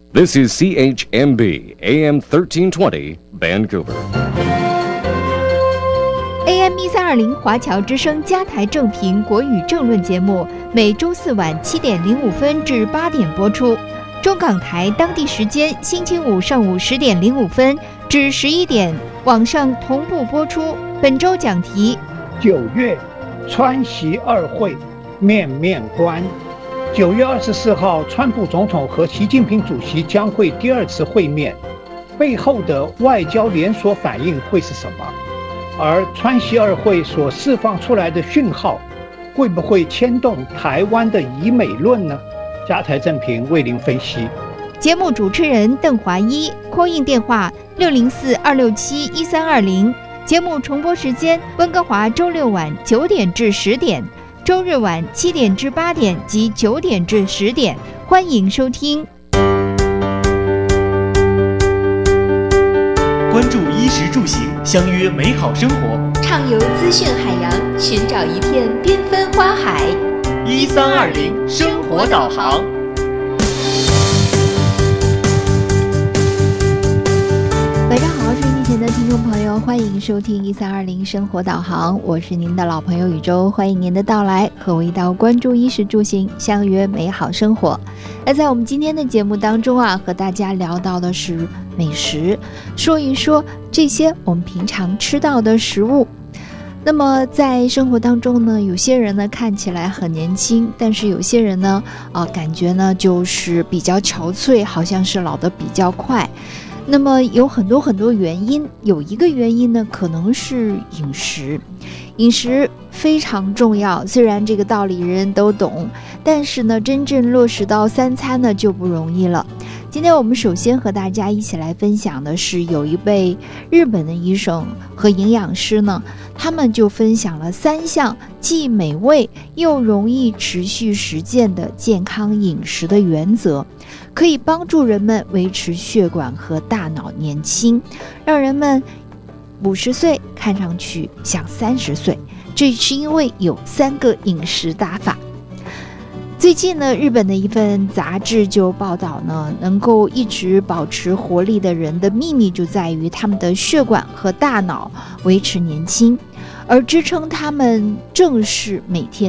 This is CHMB AM 1320 Vancouver. AM 1320华侨之声加台正评国语政论节目，每周四晚7点05分至8点播出。中港台当地时间星期五上午10点05分至11点，网上同步播出。本周讲题 ：9月川习二会面面观。9月24号，川普总统和习近平主席将会第二次会面，背后的外交连锁反应会是什么？而川习二会所释放出来的讯号，会不会牵动台湾的以美论呢？加台正评为您分析。 节目主持人邓华一，call in电话604-267-1320。节目重播时间：温哥华周六晚9点至10点，周日晚7点至8点及9点至10点。欢迎收听。 关注衣食住行，相约美好生活。 畅游资讯海洋，寻找一片缤纷花海。 1320生活导航。 晚上好，收音机前的听众朋友，欢迎收听1320生活导航，我是您的老朋友宇宙，欢迎您的到来，和我一道关注衣食住行，相约美好生活。那在我们今天的节目当中啊，和大家聊到的是美食，说一说这些我们平常吃到的食物。那么在生活当中呢，有些人呢看起来很年轻，但是有些人呢感觉呢就是比较憔悴，好像是老得比较快。那么有很多原因，有一个原因呢可能是饮食。饮食非常重要，虽然这个道理人人都懂，但是呢真正落实到3餐呢就不容易了。今天我们首先和大家一起来分享的是，有一位日本的医生和营养师呢，他们就分享了3项既美味又容易持续实践的健康饮食的原则，可以帮助人们维持血管和大脑年轻，让人们50岁看上去像30岁。这是因为有3个饮食打法。最近呢，日本的一份杂志就报道呢，能够一直保持活力的人的秘密就在于他们的血管和大脑维持年轻，而支撑他们正是每天